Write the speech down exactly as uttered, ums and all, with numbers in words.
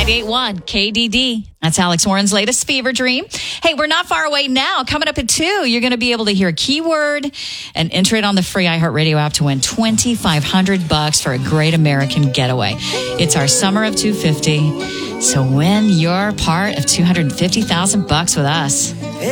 ninety-eight point one K D D. That's Alex Warren's latest fever dream. Hey, we're not far away now. Coming up at two, you're going to be able to hear a keyword and enter it on the free iHeartRadio app to win twenty-five hundred bucks for a great American getaway. It's our summer of two hundred fifty. So win your part of two hundred fifty thousand bucks with us.